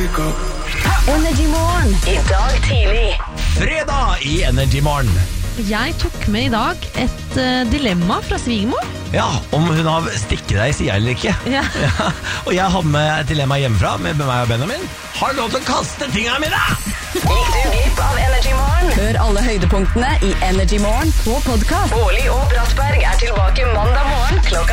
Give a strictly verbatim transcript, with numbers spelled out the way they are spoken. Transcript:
Energy Morgen. I dag tidlig. Fredag i Energy Morgen. Jeg tok med i dag et uh, dilemma fra svigermor. Ja, om hun har stikket deg i siden eller ikke. Ja. Ja, og jeg hadde med et dilemma hjemmefra med meg og Benjamin. Har du lov til å kaste tingene mine? Gikk du glipp av Energy Morgen? Hør alle høydepunktene i Energy Morgen på podcast. Bårli og Brattberg er tilbake mandag morgen klokka